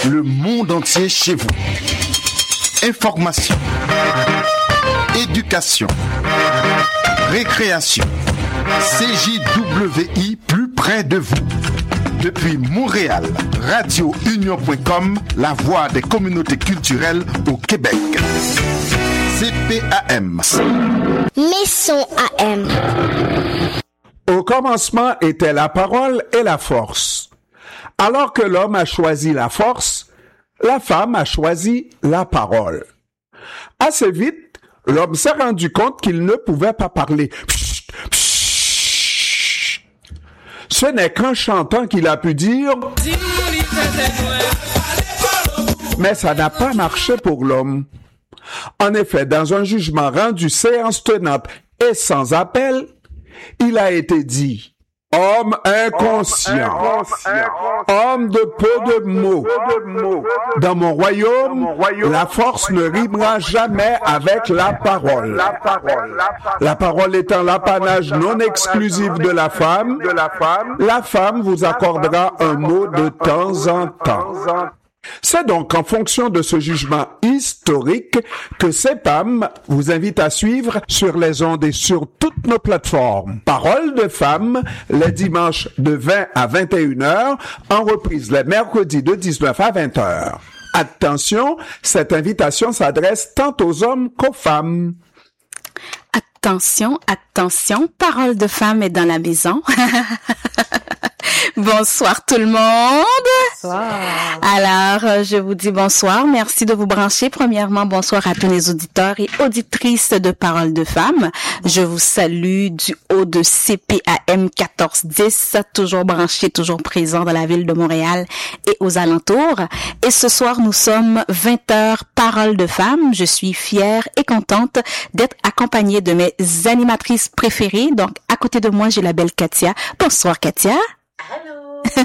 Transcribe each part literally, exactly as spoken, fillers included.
le monde entier chez vous. Information, éducation, récréation, C J W I plus près de vous. Depuis Montréal, radio union point com, la voix des communautés culturelles au Québec. C P A M. Maison A M. Au commencement était la parole et la force. Alors que l'homme a choisi la force, la femme a choisi la parole. Assez vite, l'homme s'est rendu compte qu'il ne pouvait pas parler. Psst, psst. Ce n'est qu'en chantant qu'il a pu dire « Mais ça n'a pas marché pour l'homme. » En effet, dans un jugement rendu séance tenante et sans appel, il a été dit « Homme inconscient, homme de peu de mots. Dans mon royaume, la force ne rimera jamais avec la parole. La parole étant l'apanage non exclusif de la femme, la femme vous accordera un mot de temps en temps. » C'est donc en fonction de ce jugement historique que C P A M vous invite à suivre sur les ondes et sur toutes nos plateformes. Parole de femme, les dimanches de vingt à vingt et une heures, en reprise les mercredis de dix-neuf à vingt heures. Attention, cette invitation s'adresse tant aux hommes qu'aux femmes. Attention, attention, Parole de femme est dans la maison. Bonsoir tout le monde. Bonsoir. Alors, je vous dis bonsoir. Merci de vous brancher. Premièrement, bonsoir à tous les auditeurs et auditrices de Parole de Femmes. Je vous salue du haut de C P A M quatorze dix, toujours branché, toujours présent dans la ville de Montréal et aux alentours. Et ce soir, nous sommes vingt heures Parole de Femmes. Je suis fière et contente d'être accompagnée de mes animatrices préférées. Donc, à côté de moi, j'ai la belle Katia. Bonsoir, Katia. Allô.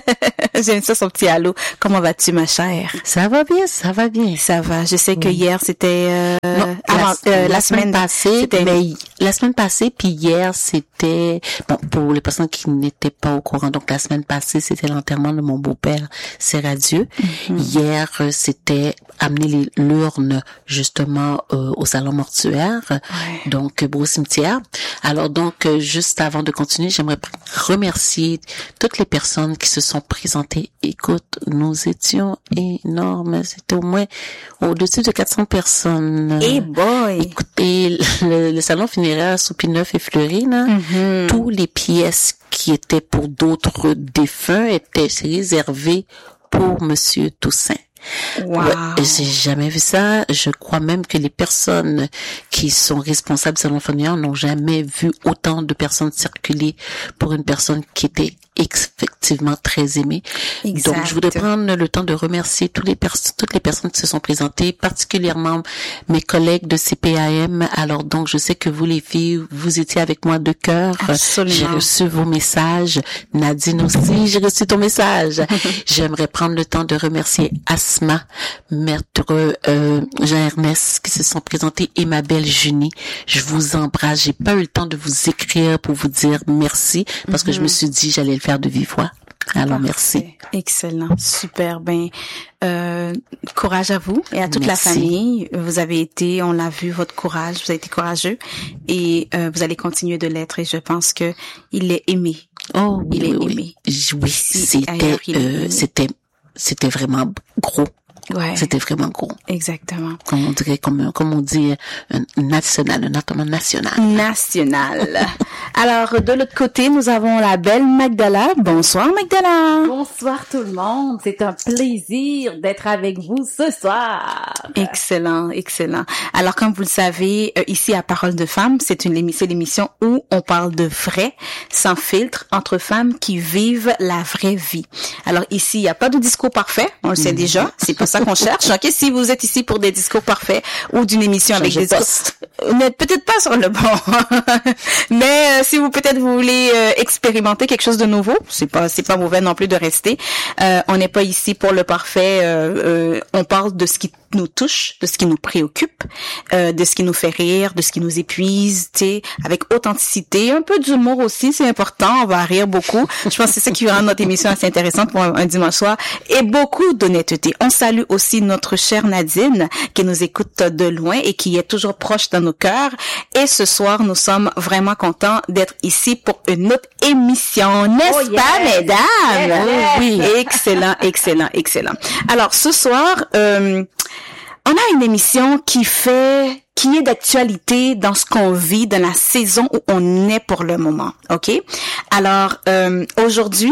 J'aime ça, son petit allô. Comment vas-tu, ma chère? Ça va bien, ça va bien. Ça va. Je sais que oui. hier, c'était euh, non, avant, la, euh, la, la semaine, semaine passée. C'était... Mais la semaine passée, puis hier, c'était bon pour les personnes qui n'étaient pas au courant. Donc la semaine passée, c'était l'enterrement de mon beau-père, c'est radieux. Mm-hmm. Hier, c'était amener les, l'urne justement euh, au salon mortuaire, ouais. donc au cimetière. Alors donc, euh, juste avant de continuer, j'aimerais remercier toutes les personnes qui se sont présentées. Écoute, nous étions énormes. C'était au moins au-dessus de quatre cents personnes. Hey boy! Écoutez, le, le salon funéraire Soupy-Neuf et Fleury, là, mm-hmm. tous les pièces qui étaient pour d'autres défunts étaient réservées pour Monsieur Toussaint. Wow. Ouais, j'ai jamais vu ça. Je crois même que les personnes qui sont responsables du salon funéraire n'ont jamais vu autant de personnes circuler pour une personne qui était effectivement très aimée. Exact. Donc, je voudrais prendre le temps de remercier tous les pers- toutes les personnes qui se sont présentées, particulièrement mes collègues de C P A M. Alors, donc, je sais que vous, les filles, vous étiez avec moi de cœur. Absolument. J'ai reçu vos messages. Nadine aussi, j'ai reçu ton message. J'aimerais prendre le temps de remercier Asma, Maître euh, Jean-Ernest qui se sont présentés et ma belle Junie. Je vous embrasse. J'ai pas eu le temps de vous écrire pour vous dire merci parce mm-hmm. que je me suis dit j'allais le faire de vive voix. Alors, merci. Excellent. Super. Ben, euh, courage à vous et à toute merci. la famille. Vous avez été, on l'a vu, votre courage. Vous avez été courageux et euh, vous allez continuer de l'être et je pense que il est aimé. Oh, il oui, est oui. aimé. Oui, c'était, ailleurs, euh, c'était, c'était vraiment gros. Ouais. C'était vraiment gros. Exactement. Comme on dirait, comme, comme on dit, un national, un enterrement national. National. Alors, de l'autre côté, nous avons la belle Magdala. Bonsoir, Magdala. Bonsoir tout le monde. C'est un plaisir d'être avec vous ce soir. Excellent, excellent. Alors, comme vous le savez, euh, ici à Parole de Femmes, c'est une émission, l'émission où on parle de vrai, sans filtre, entre femmes qui vivent la vraie vie. Alors, ici, il n'y a pas de discours parfait. On le sait mmh. déjà. C'est pas ça qu'on cherche. Ok, si vous êtes ici pour des discours parfaits ou d'une émission avec des discours, n'êtes peut-être pas sur le bon. Mais euh, si vous peut-être vous voulez euh, expérimenter quelque chose de nouveau, c'est pas c'est pas mauvais non plus de rester. Euh, on n'est pas ici pour le parfait. Euh, euh, on parle de ce qui nous nous touche, de ce qui nous préoccupe, euh, de ce qui nous fait rire, de ce qui nous épuise, tu sais, avec authenticité, un peu d'humour aussi, c'est important, on va rire beaucoup. Je pense que c'est ça qui rend notre émission assez intéressante pour un, un dimanche soir, et beaucoup d'honnêteté. On salue aussi notre chère Nadine, qui nous écoute de loin et qui est toujours proche dans nos cœurs, et ce soir, nous sommes vraiment contents d'être ici pour une autre émission, n'est-ce Oh, yes. pas, mesdames? Yes. Oui, excellent, excellent, excellent. Alors, ce soir, euh, on a une émission qui fait, qui est d'actualité dans ce qu'on vit, dans la saison où on est pour le moment, ok? Alors, euh, aujourd'hui,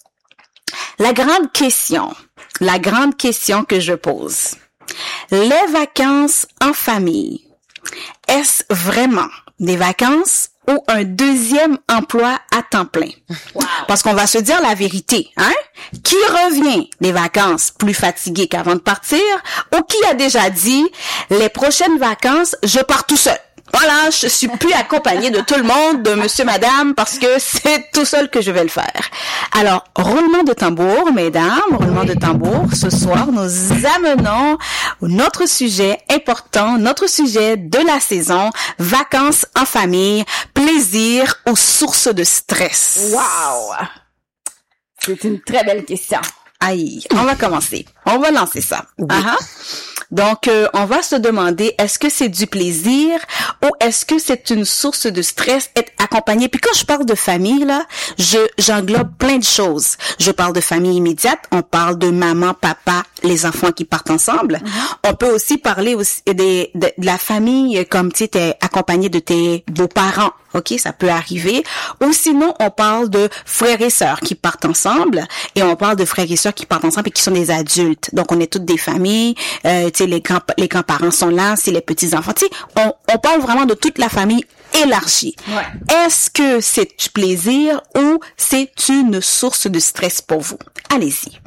la grande question, la grande question que je pose, les vacances en famille, est-ce vraiment des vacances ou un deuxième emploi à temps plein? Wow. Parce qu'on va se dire la vérité, hein? Qui revient des vacances plus fatigué qu'avant de partir, ou qui a déjà dit, les prochaines vacances, je pars tout seul? Voilà, je suis plus accompagnée de tout le monde, de monsieur, madame, parce que c'est tout seul que je vais le faire. Alors, roulement de tambour, mesdames, roulement de tambour. Ce soir, nous amenons notre sujet important, notre sujet de la saison, vacances en famille, plaisir ou source de stress. Wow! C'est une très belle question. Aïe, on va commencer. On va lancer ça. Oui. Uh-huh. Donc, euh, on va se demander, est-ce que c'est du plaisir ou est-ce que c'est une source de stress être accompagné? Puis quand je parle de famille, là, je j'englobe plein de choses. Je parle de famille immédiate, on parle de maman, papa, les enfants qui partent ensemble. Mm-hmm. On peut aussi parler aussi des, de, de la famille, comme tu sais, t'es accompagné de tes beaux-parents. OK, ça peut arriver. Ou sinon, on parle de frères et sœurs qui partent ensemble et on parle de frères et sœurs qui partent ensemble et qui sont des adultes. Donc, on est toutes des familles. Euh, tu sais, les grands, les grands-parents sont là, c'est les petits-enfants. Tu sais, on, on parle vraiment de toute la famille élargie. Ouais. Est-ce que c'est du plaisir ou c'est une source de stress pour vous? Allez-y.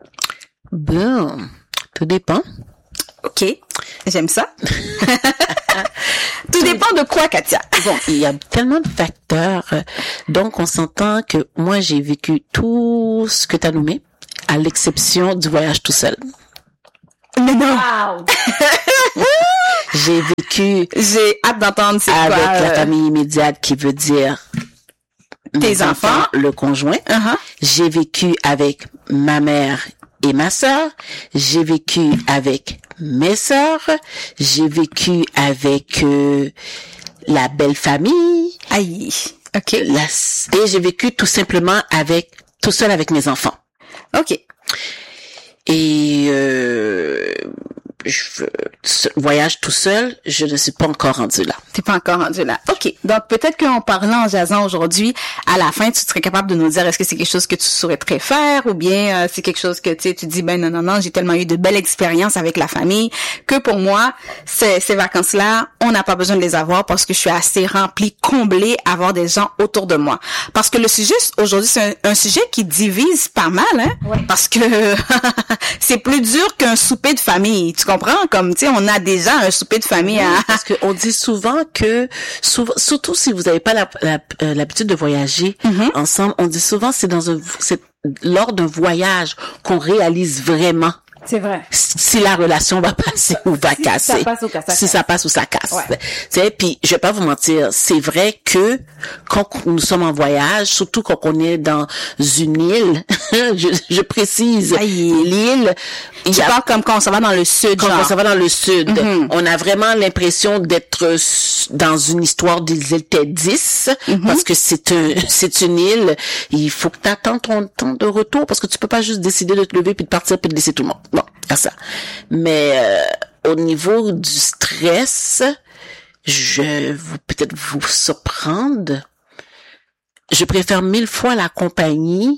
Bon, tout dépend. OK, j'aime ça. Tout dépend de quoi, Katia? Bon, il y a tellement de facteurs. Donc, on s'entend que moi, j'ai vécu tout ce que tu as nommé, à l'exception du voyage tout seul. Mais non! Wow! J'ai vécu... J'ai hâte d'entendre c'est avec quoi, la euh... famille immédiate qui veut dire... tes enfants, enfants, le conjoint. Uh-huh. J'ai vécu avec ma mère et ma sœur. J'ai vécu avec mes sœurs. J'ai vécu avec euh, la belle famille. Aïe. OK. La, et j'ai vécu tout simplement avec, tout seul avec mes enfants. OK. Et euh, je, ce voyage tout seul, je ne suis pas encore rendu là. T'es pas encore rendu là. OK. Donc, peut-être qu'en parlant, en jasant aujourd'hui, à la fin, tu serais capable de nous dire est-ce que c'est quelque chose que tu souhaiterais faire ou bien euh, c'est quelque chose que, tu sais, tu dis, ben non, non, non, j'ai tellement eu de belles expériences avec la famille que pour moi, ces, ces vacances-là, on n'a pas besoin de les avoir parce que je suis assez remplie, comblée à avoir des gens autour de moi. Parce que le sujet, aujourd'hui, c'est un, un sujet qui divise pas mal, hein? Ouais. Parce que c'est plus dur qu'un souper de famille. Tu comprends? Comme, tu sais, on a déjà un souper de famille à... Oui, parce qu'on dit souvent que, souvent, surtout si vous n'avez pas la, la, euh, l'habitude de voyager mm-hmm. ensemble, on dit souvent c'est dans un, c'est lors d'un voyage qu'on réalise vraiment. C'est vrai. Si la relation va passer ou va si casser. Ça passe ou ça casse. Si ça passe ou ça casse. Ouais. Tu sais, puis je vais pas vous mentir, c'est vrai que quand nous sommes en voyage, surtout quand on est dans une île, je, je précise, Aïe. l'île. Tu parles comme quand on s'en va dans le sud. Quand genre. on s'en va dans le sud, mm-hmm. on a vraiment l'impression d'être dans une histoire des îles Tédis, mm-hmm. parce que c'est un, c'est une île. Il faut que tu attends ton temps de retour parce que tu peux pas juste décider de te lever puis de partir puis de laisser tout le monde. Bon, à ça. Mais euh, au niveau du stress, je vais peut-être vous surprendre. Je préfère mille fois la compagnie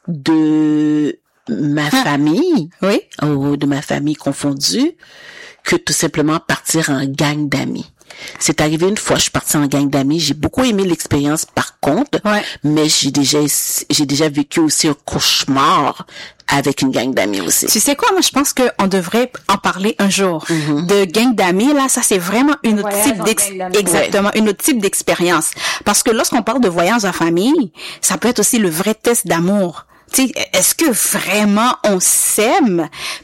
de ma ah. famille, oui, ou de ma famille confondue, que tout simplement partir en gang d'amis. C'est arrivé une fois, je suis partie en gang d'amis, j'ai beaucoup aimé l'expérience par contre, ouais. mais j'ai déjà j'ai déjà vécu aussi un cauchemar avec une gang d'amis aussi. Tu sais quoi, moi je pense que on devrait en parler un jour. Mm-hmm. De gang d'amis là, ça c'est vraiment une autre type d'ex... exactement, ouais. une autre type d'expérience parce que lorsqu'on parle de voyage en famille, ça peut être aussi le vrai test d'amour. Tu sais, est-ce que vraiment on s'aime? Puis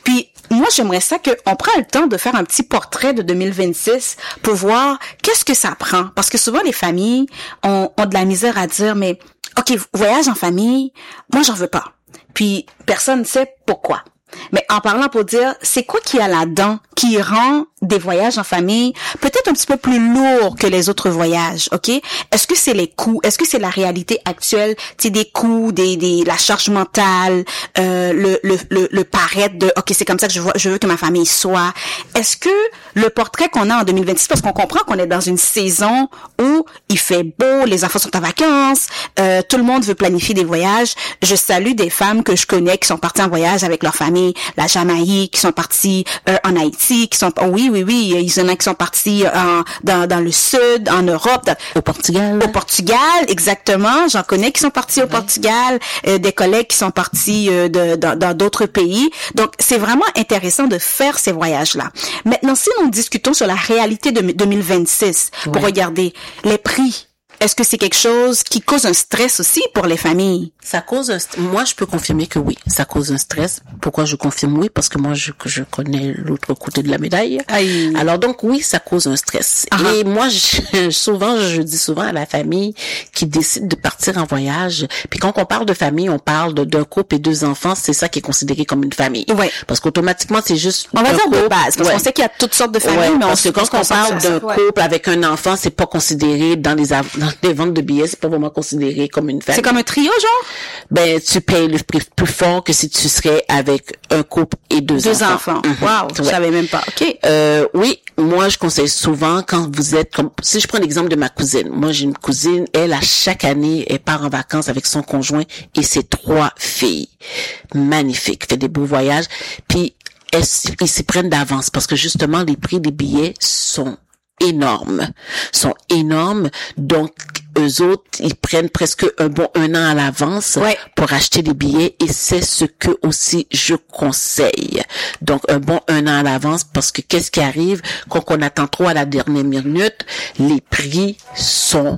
moi, j'aimerais ça qu'on prenne le temps de faire un petit portrait de deux mille vingt-six pour voir qu'est-ce que ça prend. Parce que souvent, les familles ont, ont de la misère à dire, mais, OK, voyage en famille, moi, j'en veux pas. Puis, personne ne sait pourquoi. Mais en parlant pour dire, c'est quoi qu'il y a là-dedans qui rend des voyages en famille peut-être un petit peu plus lourds que les autres voyages, OK? Est-ce que c'est les coûts? Est-ce que c'est la réalité actuelle? Tu sais, des coûts, des, des, la charge mentale, euh, le, le, le, le paraître de, OK, c'est comme ça que je vois, je veux que ma famille soit. Est-ce que le portrait qu'on a en deux mille vingt-six, parce qu'on comprend qu'on est dans une saison où il fait beau, les enfants sont en vacances, euh, tout le monde veut planifier des voyages. Je salue des femmes que je connais qui sont parties en voyage avec leur famille, la Jamaïque, qui sont parties euh, en Haïti, qui sont, oh oui, oui, oui, il y en a qui sont partis en, dans, dans le sud, en Europe. Dans, au Portugal. Au Portugal, exactement. J'en connais qui sont partis au oui. Portugal, euh, des collègues qui sont partis euh, de, dans, dans d'autres pays. Donc, c'est vraiment intéressant de faire ces voyages-là. Maintenant, si nous discutons sur la réalité de deux mille vingt-six, oui. pour regarder les prix, est-ce que c'est quelque chose qui cause un stress aussi pour les familles? Ça cause un st- moi, je peux confirmer que oui, ça cause un stress. Pourquoi je confirme oui? Parce que moi, je, je connais l'autre côté de la médaille. Aïe. Alors donc, oui, ça cause un stress. Uh-huh. Et moi, je, souvent, je dis souvent à la famille qui décide de partir en voyage, puis quand on parle de famille, on parle de, d'un couple et deux enfants, c'est ça qui est considéré comme une famille. Ouais. Parce qu'automatiquement, c'est juste on va un dire couple. de base, parce ouais. qu'on sait qu'il y a toutes sortes de familles, ouais, mais parce on que quand on parle d'un ouais. couple avec un enfant, c'est pas considéré dans les av- dans les ventes de billets, c'est pas vraiment considéré comme une famille. C'est comme un trio, genre? Ben, tu payes le prix plus fort que si tu serais avec un couple et deux, deux enfants. enfants. Mm-hmm. Wow, je ouais. savais même pas. OK. Euh, oui, moi, je conseille souvent quand vous êtes comme, si je prends l'exemple de ma cousine. Moi, j'ai une cousine, elle, à chaque année, elle part en vacances avec son conjoint et ses trois filles. Magnifique. Fait des beaux voyages. Puis, elles, ils s'y prennent d'avance parce que justement, les prix des billets sont énormes, sont énormes. Donc, eux autres, ils prennent presque un bon un an à l'avance ouais. pour acheter des billets et c'est ce que aussi je conseille. Donc, un bon un an à l'avance parce que qu'est-ce qui arrive quand on attend trop à la dernière minute? Les prix sont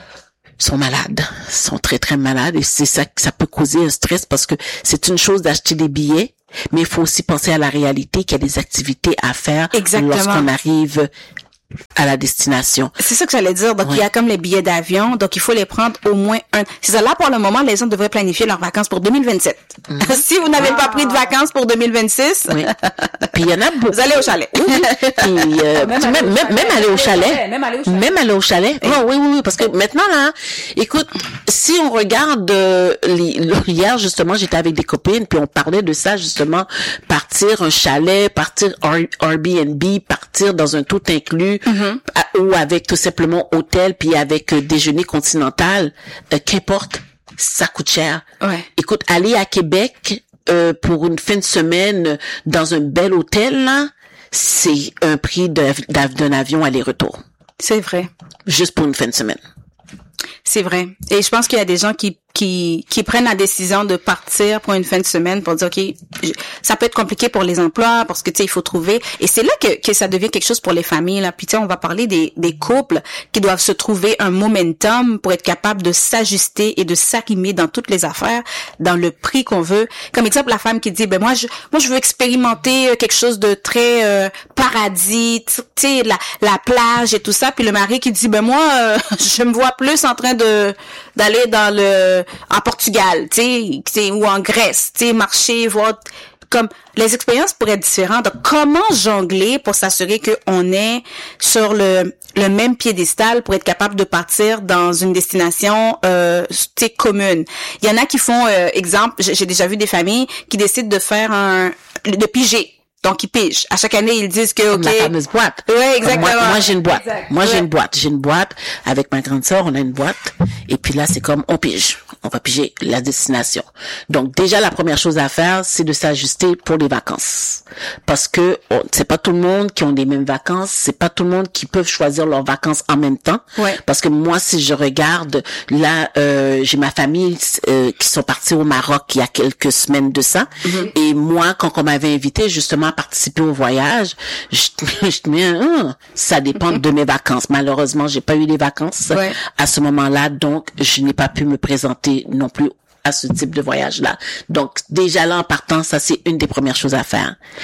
sont malades, sont très très malades et c'est ça que ça peut causer un stress parce que c'est une chose d'acheter des billets, mais il faut aussi penser à la réalité qu'il y a des activités à faire Exactement. Lorsqu'on arrive à la destination. C'est ça que j'allais dire. Donc, ouais. il y a comme les billets d'avion. Donc, il faut les prendre au moins un. C'est ça. Là, pour le moment, les gens devraient planifier leurs vacances pour deux mille vingt-sept. Mm-hmm. Si vous n'avez ah. pas pris de vacances pour deux mille vingt-six, oui. Puis il y en a beaucoup. Vous allez au chalet. Oui. Puis, euh, même, aller même, même, même aller au chalet. Même aller au chalet. Même aller au chalet. Oh, oui, oui, oui. Parce que maintenant, là, écoute, si on regarde, euh, les, hier, justement, j'étais avec des copines, puis on parlait de ça, justement, partir un chalet, partir Airbnb, partir dans un tout inclus, Mm-hmm. à, ou avec tout simplement hôtel puis avec euh, déjeuner continental, euh, qu'importe, ça coûte cher. Ouais. Écoute, aller à Québec euh, pour une fin de semaine dans un bel hôtel là, c'est un prix de, d'un avion aller-retour. C'est vrai. Juste pour une fin de semaine. C'est vrai. Et je pense qu'il y a des gens qui qui qui prennent la décision de partir pour une fin de semaine pour dire OK, je, ça peut être compliqué pour les emplois parce que tu sais il faut trouver et c'est là que que ça devient quelque chose pour les familles là. Puis tu sais on va parler des des couples qui doivent se trouver un momentum pour être capable de s'ajuster et de s'arrimer dans toutes les affaires, dans le prix qu'on veut. Comme exemple la femme qui dit ben moi je moi je veux expérimenter quelque chose de très euh, paradis, tu sais la la plage et tout ça, puis le mari qui dit ben moi euh, je me vois plus en train de d'aller dans le en Portugal, tu sais, ou en Grèce, tu sais, marcher, voir comme les expériences pourraient être différentes. Donc, comment jongler pour s'assurer qu'on est sur le le même piédestal pour être capable de partir dans une destination euh, tu sais commune. Il y en a qui font euh, exemple, j'ai déjà vu des familles qui décident de faire un de piger. Donc, ils pigent. À chaque année, ils disent que, OK. La fameuse boîte. Oui, exactement. Moi, moi j'ai une boîte. Exact. Moi, j'ai ouais. une boîte. J'ai une boîte. Avec ma grande sœur, on a une boîte. Et puis là, c'est comme, on pige. On va piger la destination. Donc, déjà, la première chose à faire, c'est de s'ajuster pour les vacances. Parce que on, c'est pas tout le monde qui ont les mêmes vacances. C'est pas tout le monde qui peuvent choisir leurs vacances en même temps. Ouais. Parce que moi, si je regarde, là, euh, j'ai ma famille euh, qui sont partis au Maroc il y a quelques semaines de ça. Mm-hmm. Et moi, quand on m'avait invité, justement, à participer au voyage, je, je me dis, oh, ça dépend de mes vacances. Malheureusement, j'ai pas eu les vacances ouais. à ce moment-là, donc je n'ai pas pu me présenter non plus à ce type de voyage-là. Donc, déjà là, en partant, ça, c'est une des premières choses à faire.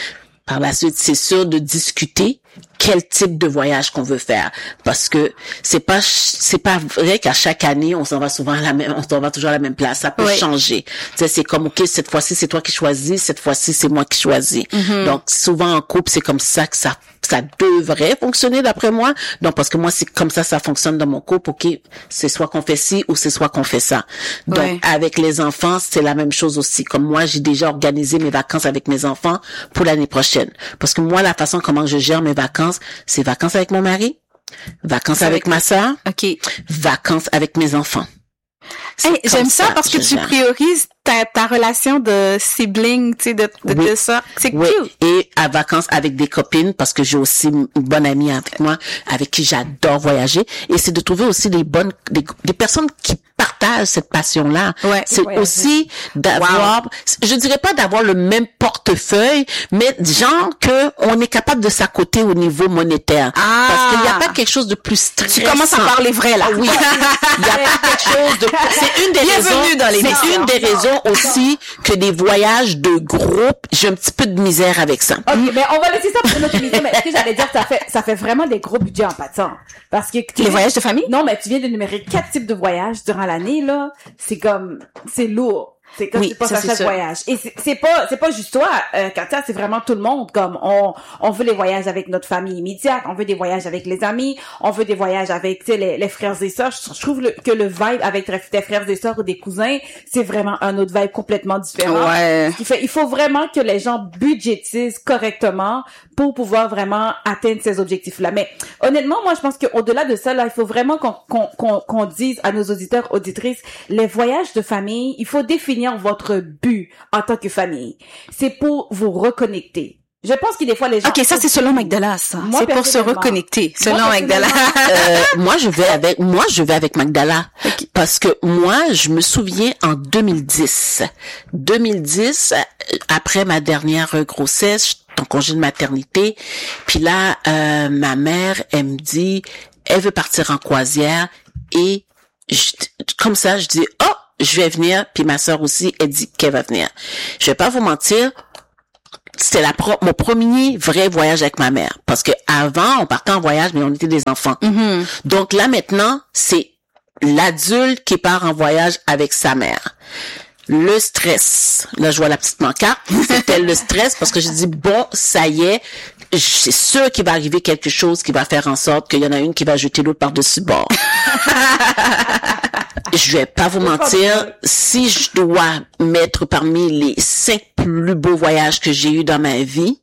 par la suite, c'est sûr de discuter quel type de voyage qu'on veut faire, parce que c'est pas c'est pas vrai qu'à chaque année on s'en va souvent à la même on s'en va toujours à la même place. Ça peut oui. changer. Tu sais, c'est comme ok, cette fois-ci c'est toi qui choisis, cette fois-ci c'est moi qui choisis. Mm-hmm. Donc souvent en couple c'est comme ça que ça ça devrait fonctionner d'après moi. Donc parce que moi c'est comme ça ça fonctionne dans mon couple. Ok, c'est soit qu'on fait ci ou c'est soit qu'on fait ça. Donc oui. avec les enfants c'est la même chose aussi. Comme moi j'ai déjà organisé mes vacances avec mes enfants pour l'année prochaine, parce que moi la façon comment je gère mes vacances, c'est vacances avec mon mari, vacances avec, avec ma sœur, okay. vacances avec mes enfants. Hey, j'aime ça, ça parce que tu gère. priorises ta, ta relation de sibling, tu sais, de, de, oui. de ça. C'est oui. cute. Et à vacances avec des copines, parce que j'ai aussi une bonne amie avec moi, avec qui j'adore voyager. Et c'est de trouver aussi des bonnes, des, des personnes qui partagent cette passion-là. Ouais. C'est ouais, aussi ouais. d'avoir, wow. je dirais pas d'avoir le même portefeuille, mais genre que on est capable de s'accoter au niveau monétaire. Ah. Parce qu'il n'y a pas quelque chose de plus stressant. Tu commences à parler vrai, là. Oui. Il y a pas quelque chose de, c'est une des Bienvenue raisons, dans les c'est une des raisons aussi que des voyages de groupe, j'ai un petit peu de misère avec ça. Ok, mais on va laisser ça pour une autre émission, mais ce que j'allais dire, ça fait, ça fait vraiment des gros budgets en passant. Parce que, les voyages de famille? Non, mais tu viens d'énumérer quatre types de voyages durant l'année, là. C'est comme, c'est lourd. C'est comme oui, tu passes à chaque voyage. Et c'est, c'est pas, c'est pas juste toi, euh, Katia, c'est vraiment tout le monde. Comme, on, on veut les voyages avec notre famille immédiate, on veut des voyages avec les amis, on veut des voyages avec, tu sais, les, les frères et sœurs. Je, je trouve le, que le vibe avec tes frères et sœurs ou des cousins, c'est vraiment un autre vibe complètement différent. Ouais. Ce qui fait, il faut vraiment que les gens budgétisent correctement pour pouvoir vraiment atteindre ces objectifs-là. Mais, honnêtement, moi, je pense qu'au-delà de ça, là, il faut vraiment qu'on, qu'on, qu'on, qu'on dise à nos auditeurs, auditrices, les voyages de famille, il faut définir votre but en tant que famille. C'est pour vous reconnecter. Je pense que des fois les gens... Ok, ça c'est selon Magdala, ça. Moi, c'est pour se reconnecter. Selon moi, Magdala. euh, moi, je vais avec, moi, je vais avec Magdala. Okay. Parce que moi, je me souviens en deux mille dix. deux mille dix, après ma dernière grossesse, en congé de maternité. Puis là, euh, ma mère, elle me dit, elle veut partir en croisière et je, comme ça, je dis, oh, je vais venir, puis ma sœur aussi, elle dit qu'elle va venir. Je vais pas vous mentir, c'était la pro- mon premier vrai voyage avec ma mère. Parce que avant, on partait en voyage, mais on était des enfants. Mm-hmm. Donc là, maintenant, c'est l'adulte qui part en voyage avec sa mère. Le stress. Là, je vois la petite pancarte. C'était le stress parce que je dis, bon, ça y est, c'est sûr qu'il va arriver quelque chose qui va faire en sorte qu'il y en a une qui va jeter l'autre par-dessus bord. Je vais pas vous mentir, si je dois mettre parmi les cinq plus beaux voyages que j'ai eus dans ma vie,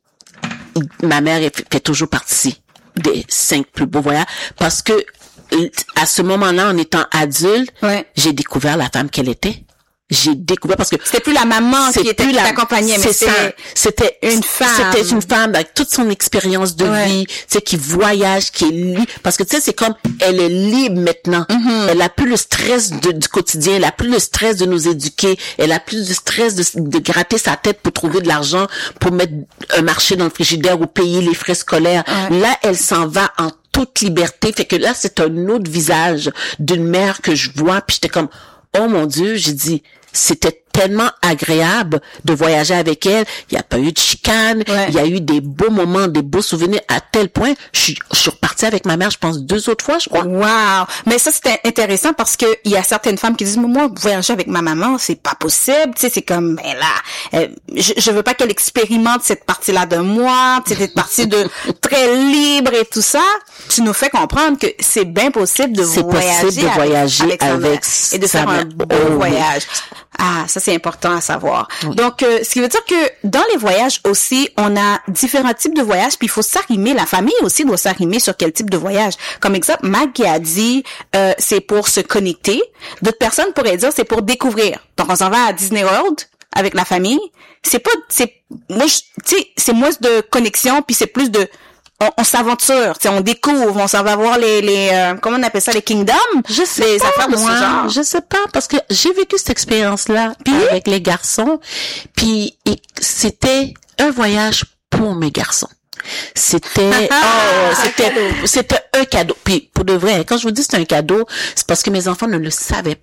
ma mère fait toujours partie des cinq plus beaux voyages parce que à ce moment-là, en étant adulte, ouais. j'ai découvert la femme qu'elle était. J'ai découvert parce que c'était plus la maman qui était qui t'accompagnait, mais c'est ça. C'était une femme. C'était une femme avec toute son expérience de ouais. vie, tu sais, qui voyage, qui est libre. Parce que tu sais, c'est comme elle est libre maintenant. Mm-hmm. Elle a plus le stress de, du quotidien, elle a plus le stress de nous éduquer, elle a plus de stress de, de gratter sa tête pour trouver de l'argent, pour mettre un marché dans le frigidaire ou payer les frais scolaires. Ouais. Là, elle s'en va en toute liberté. Fait que là, c'est un autre visage d'une mère que je vois. Puis j'étais comme, oh mon Dieu, j'ai dit, c'était tellement agréable de voyager avec elle. Il n'y a pas eu de chicane. Ouais. Il y a eu des beaux moments, des beaux souvenirs à tel point. Je suis, je suis repartie avec ma mère, je pense, deux autres fois, je crois. Wow! Mais ça, c'était intéressant parce que il y a certaines femmes qui disent, moi, voyager avec ma maman, c'est pas possible. Tu sais, c'est comme, ben là, euh, je, je veux pas qu'elle expérimente cette partie-là de moi, tu sais, cette partie de très libre et tout ça. Tu nous fais comprendre que c'est bien possible de c'est voyager, possible de voyager avec, avec, avec et de faire un beau oh, voyage. Oui. Ah, ça c'est important à savoir. Oui. Donc, euh, ce qui veut dire que dans les voyages aussi, on a différents types de voyages, puis il faut s'arrimer. La famille aussi doit s'arrimer sur quel type de voyage. Comme exemple, Mag qui a dit, euh, c'est pour se connecter. D'autres personnes pourraient dire, c'est pour découvrir. Donc, on s'en va à Disney World avec la famille. C'est pas, c'est, moi, tu sais, c'est moins de connexion, puis c'est plus de On, on s'aventure, tu sais, on découvre, on s'en va voir les, les euh, comment on appelle ça, les kingdoms, je sais les pas, affaires de moi, ce genre. Je sais pas, parce que j'ai vécu cette expérience-là puis, avec les garçons, puis c'était un voyage pour mes garçons. C'était, oh, c'était, c'était un cadeau. Puis pour de vrai, quand je vous dis c'est un cadeau, c'est parce que mes enfants ne le savaient pas.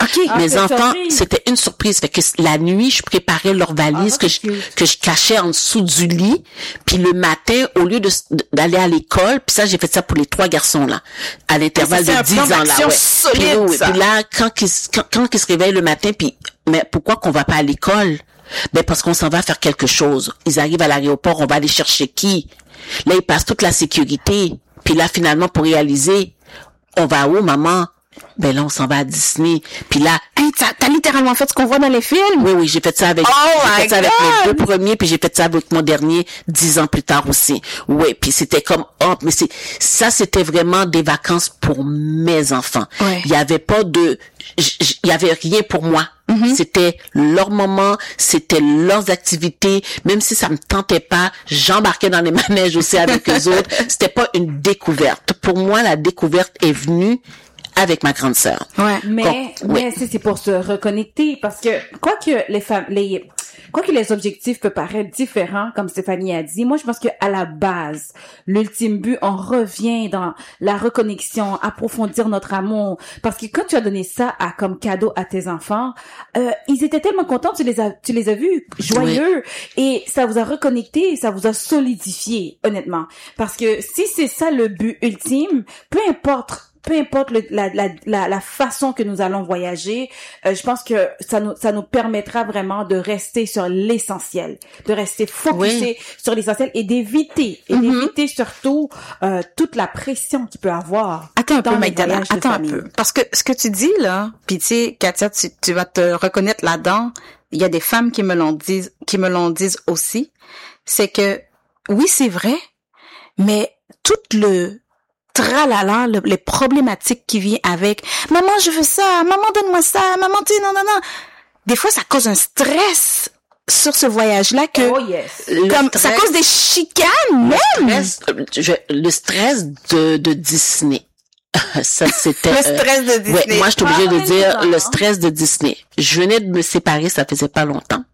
OK. Ah, Mes c'est enfants, surprise. c'était une surprise. Fait que la nuit, je préparais leur valise Ah, que je, c'est cute. que je cachais en dessous du lit. Puis le matin, au lieu de d'aller à l'école, puis ça, j'ai fait ça pour les trois garçons là, à l'intervalle Ça, de c'est dix un ans plan là. d'action Ouais. solide, Puis, oui, ça. puis là, quand ils, quand, quand ils se réveillent le matin, puis mais pourquoi qu'on va pas à l'école? Ben parce qu'on s'en va faire quelque chose. Ils arrivent à l'aéroport, on va aller chercher qui? Là, ils passent toute la sécurité. Puis là, finalement, pour réaliser, on va où, maman? Ben là, on s'en va à Disney. Puis là, Hey, t'as, t'as littéralement fait ce qu'on voit dans les films. oui, oui, j'ai fait ça avec, Oh j'ai my fait ça avec God! mes deux premiers, puis j'ai fait ça avec mon dernier dix ans plus tard aussi. Oui, puis c'était comme, oh, mais c'est, ça, c'était vraiment des vacances pour mes enfants. Ouais. Il y avait pas de, j- j- il y avait rien pour moi. Mm-hmm. C'était leur moment, c'était leurs activités. Même si ça me tentait pas, j'embarquais dans les manèges aussi avec eux autres. C'était pas une découverte. Pour moi, la découverte est venue avec ma grande sœur. Ouais. Mais, Quand- mais oui. c'est, c'est pour se reconnecter parce que, quoi que les femmes, les, quoi que les objectifs peuvent paraître différents, comme Stéphanie a dit, moi, je pense que à la base, l'ultime but, on revient dans la reconnexion, approfondir notre amour. Parce que quand tu as donné ça à, comme cadeau à tes enfants, euh, ils étaient tellement contents, tu les as, tu les as vus joyeux et ça vous a reconnecté, ça vous a solidifié, honnêtement. Parce que si c'est ça le but ultime, peu importe peu importe le, la, la, la, la façon que nous allons voyager, euh, je pense que ça nous, ça nous permettra vraiment de rester sur l'essentiel, de rester focusé Oui. sur l'essentiel et d'éviter, et Mhm. d'éviter surtout euh, toute la pression qu'il peut avoir. Attends un dans peu, les Magdalena. voyages de Attends un famille. peu. Parce que ce que tu dis, là, puis tu sais, Katia, tu, tu vas te reconnaître là-dedans. Il y a des femmes qui me l'ont dit, qui me l'ont dit aussi. C'est que, oui, c'est vrai, mais tout le tralala, le, les problématiques qui viennent avec « Maman, je veux ça! Maman, donne-moi ça! Maman, tu non, non, non! » Des fois, ça cause un stress sur ce voyage-là que... Oh yes. Le comme ça stress- cause des chicanes, même! stress, euh, je- le stress de, de Disney. Ça, c'était... Le euh, stress de Disney. Ouais, moi, je suis obligée de Ah, dire ouais, le ça, hein. stress de Disney. Je venais de me séparer, ça faisait pas longtemps.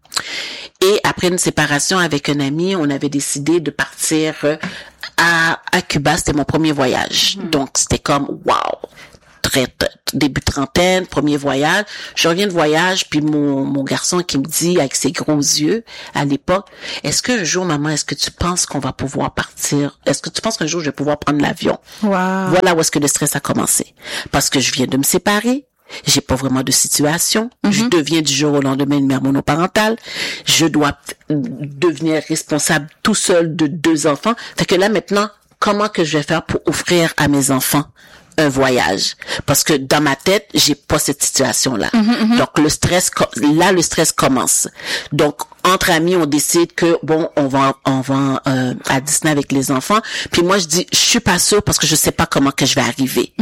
Et après une séparation avec un ami, on avait décidé de partir euh, à, à Cuba. C'était mon premier voyage. Mm-hmm. Donc, c'était comme, wow! Très, très- début trentaine, premier voyage. Je reviens de voyage, puis mon, mon garçon qui me dit, avec ses gros yeux, à l'époque, est-ce qu'un jour, maman, est-ce que tu penses qu'on va pouvoir partir? Est-ce que tu penses qu'un jour, je vais pouvoir prendre l'avion? Wow. Voilà où est-ce que le stress a commencé. Parce que je viens de me séparer. J'ai pas vraiment de situation. Je deviens du jour au lendemain une mère monoparentale. Je dois devenir responsable tout seul de deux enfants. Fait que là, maintenant, comment que je vais faire pour offrir à mes enfants un voyage? Parce que dans ma tête, j'ai pas cette situation-là. Donc, le stress, co- là, le stress commence. Donc, entre amis, on décide que, bon, on va, on va euh, à Disney avec les enfants. Puis moi, je dis, je suis pas sûre parce que je sais pas comment que je vais arriver.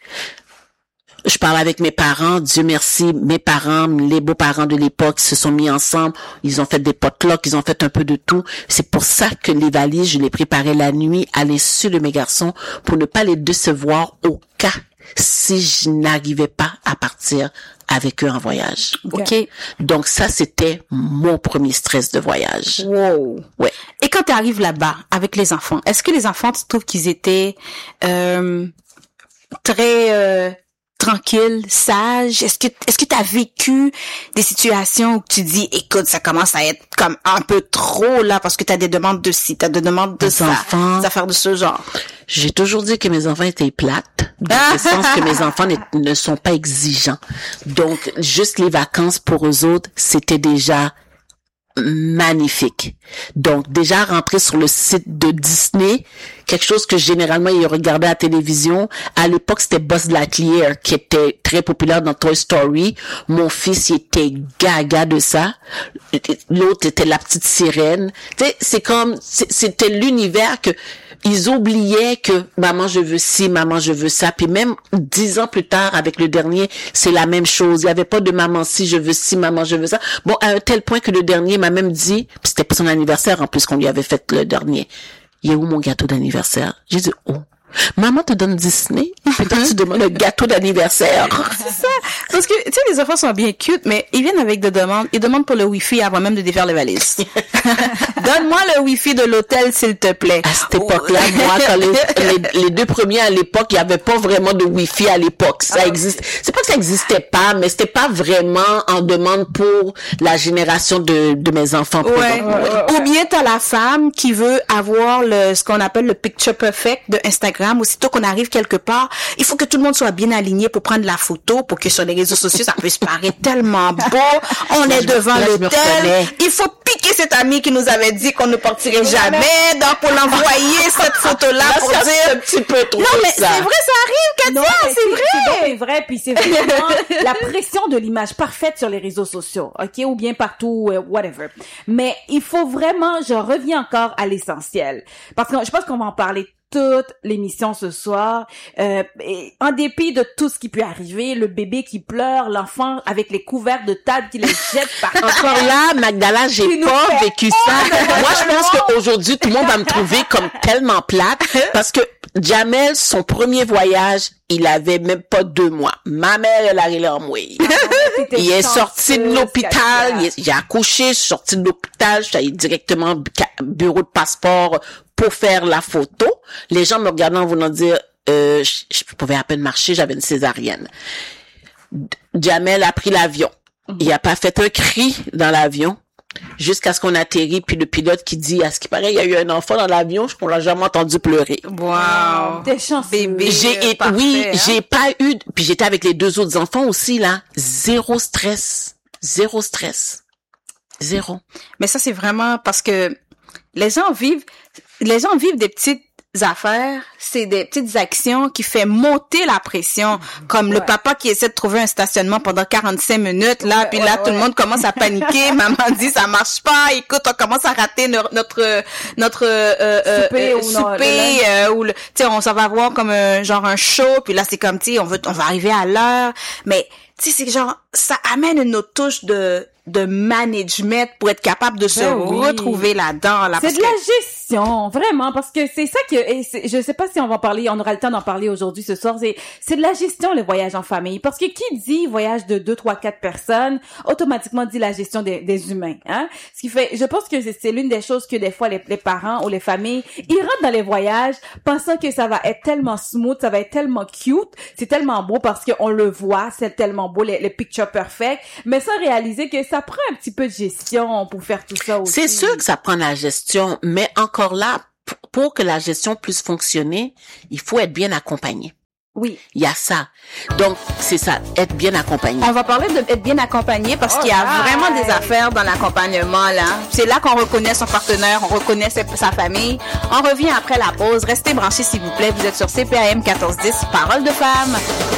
Je parle avec mes parents, Dieu merci, mes parents, les beaux-parents de l'époque se sont mis ensemble, ils ont fait des potlucks, ils ont fait un peu de tout. C'est pour ça que les valises, je les préparais la nuit à l'insu de mes garçons pour ne pas les décevoir au cas si je n'arrivais pas à partir avec eux en voyage. OK. Donc ça, c'était mon premier stress de voyage. Wow. Ouais. Et quand tu arrives là-bas avec les enfants, est-ce que les enfants, tu trouves qu'ils étaient euh, très euh, tranquilles, sages? Est-ce que est-ce que tu as vécu des situations où tu dis, écoute, ça commence à être comme un peu trop là parce que tu as des demandes de ci, tu as des demandes de Les ça, enfants. des affaires de ce genre? J'ai toujours dit que mes enfants étaient plates, dans le sens que mes enfants n'est- ne sont pas exigeants. Donc, juste les vacances pour eux autres, c'était déjà magnifique. Donc, déjà rentrer sur le site de Disney, quelque chose que généralement ils regardaient à la télévision. À l'époque, c'était Buzz Lightyear qui était très populaire dans Toy Story. Mon fils, il était gaga de ça. L'autre était la petite sirène. Tu sais, c'est comme, c'est- c'était l'univers que ils oubliaient que maman je veux ci, maman je veux ça. Puis même dix ans plus tard avec le dernier, c'est la même chose. Il y avait pas de maman si je veux ci, maman je veux ça. Bon, à un tel point que le dernier m'a même dit, puis c'était pas son anniversaire en plus qu'on lui avait fait le dernier. Il est où mon gâteau d'anniversaire? J'ai dit, oh. Maman te donne Disney, puis toi tu demandes un gâteau d'anniversaire. C'est ça. Parce que, tu sais, les enfants sont bien cute, mais ils viennent avec des demandes. Ils demandent pour le Wi-Fi avant même de défaire les valises. Donne-moi le Wi-Fi de l'hôtel, s'il te plaît. À cette époque-là, moi, quand les, les, les deux premiers à l'époque, il y avait pas vraiment de Wi-Fi à l'époque. Ça ah, existe. Okay. C'est pas que ça existait pas, mais c'était pas vraiment en demande pour la génération de, de mes enfants. Ouais. Ouais, ouais. Ou bien t'as la femme qui veut avoir le, ce qu'on appelle le picture perfect de Instagram. Aussitôt qu'on arrive quelque part, il faut que tout le monde soit bien aligné pour prendre la photo, pour que sur les réseaux sociaux, ça puisse paraître tellement beau. On est devant l'hôtel. Il faut piquer cet ami qui nous avait dit qu'on ne partirait jamais, donc pour l'envoyer cette photo-là là, pour dire un petit peu trop. Non, mais ça. C'est vrai, ça arrive, Katia, c'est, c'est vrai. C'est vrai, puis c'est vraiment la pression de l'image parfaite sur les réseaux sociaux, ok, ou bien partout, uh, whatever. Mais il faut vraiment, je reviens encore à l'essentiel, parce que je pense qu'on va en parler toute l'émission ce soir. Euh, et en dépit de tout ce qui peut arriver, le bébé qui pleure, l'enfant avec les couverts de table qui les jette par encore là, Magdala, j'ai pas fait... vécu ça. Oh, moi, je pense qu'aujourd'hui, tout le monde va me trouver comme tellement plate parce que Jamel, son premier voyage, il avait même pas deux mois. Ma mère, elle arrivait en moi. Ah, il est sorti de l'hôpital, il, est, il a accouché, je suis sorti de l'hôpital, je suis allée directement au bureau de passeport pour faire la photo. Les gens me regardaient en voulant dire, euh, je, je pouvais à peine marcher, j'avais une césarienne. Jamel a pris l'avion. Il a pas fait un cri dans l'avion jusqu'à ce qu'on atterrit, puis le pilote qui dit, à ce qui paraît, il y a eu un enfant dans l'avion, je qu'on l'a jamais entendu pleurer. Wow. T'es chanceux. Bébé, j'ai, et, parfait, oui, hein? j'ai pas eu, puis j'étais avec les deux autres enfants aussi, là. Zéro stress. Zéro stress. Zéro. Mais ça, c'est vraiment parce que les gens vivent, les gens vivent des petites affaires, c'est des petites actions qui fait monter la pression, comme ouais. le papa qui essaie de trouver un stationnement pendant quarante-cinq minutes, là, ouais, puis là, ouais, tout ouais. le monde commence à paniquer, maman dit, ça marche pas, écoute, on commence à rater no- notre, notre, euh, souper, euh, ou souper, non, euh, ou le, tu sais, on s'en va voir comme un, genre un show, puis là, c'est comme, tu sais, on veut, on va arriver à l'heure, mais, tu sais, c'est genre, ça amène une autre touche de, de management pour être capable de ben se oui. retrouver là-dedans. Là, c'est de que... la gestion, vraiment, parce que c'est ça que, et c'est, je sais pas si on va en parler, on aura le temps d'en parler aujourd'hui, ce soir, c'est, c'est de la gestion, le voyage en famille, parce que qui dit voyage de deux, trois, quatre personnes, automatiquement dit la gestion des, des humains, hein. Ce qui fait, je pense que c'est, c'est l'une des choses que des fois les, les parents ou les familles, ils rentrent dans les voyages pensant que ça va être tellement smooth, ça va être tellement cute, c'est tellement beau parce qu'on le voit, c'est tellement beau, les, les pictures perfect, mais sans réaliser que ça prend un petit peu de gestion pour faire tout ça aussi. C'est sûr que ça prend la gestion, mais encore là, p- pour que la gestion puisse fonctionner, il faut être bien accompagné. Oui. Il y a ça. Donc, c'est ça, être bien accompagné. On va parler d'être bien accompagné parce oh qu'il y a right. vraiment des affaires dans l'accompagnement, là. C'est là qu'on reconnaît son partenaire, on reconnaît sa, sa famille. On revient après la pause. Restez branchés, s'il vous plaît. Vous êtes sur C P A M quatorze dix, Parole de femme.